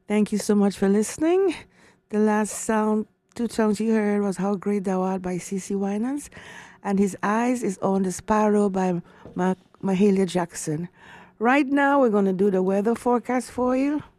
Thank you so much for listening. The last two songs you heard was How Great Thou Art by CeCe Winans, and His Eyes is on the Sparrow by Mahalia Jackson. Right now, we're going to do the weather forecast for you.